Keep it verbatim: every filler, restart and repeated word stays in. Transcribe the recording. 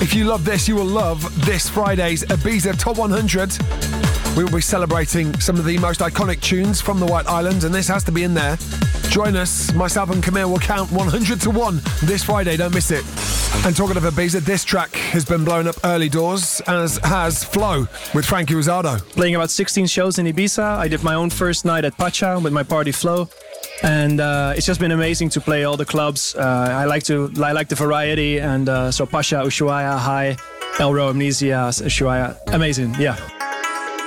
If you love this, you will love this Friday's Ibiza Top one hundred. We will be celebrating some of the most iconic tunes from the White Islands, and this has to be in there. Join us. Myself and Camille will count one hundred to one this Friday. Don't miss it. And talking of Ibiza, this track has been blown up early doors, as has Flow with Frankie Rosado. Playing about sixteen shows in Ibiza. I did my own first night at Pacha with my party Flow. And uh, it's just been amazing to play all the clubs. Uh, I like to I like the variety. And uh, so Pacha, Ushuaia, High, Elro, Amnesia, Ushuaia. Amazing, yeah.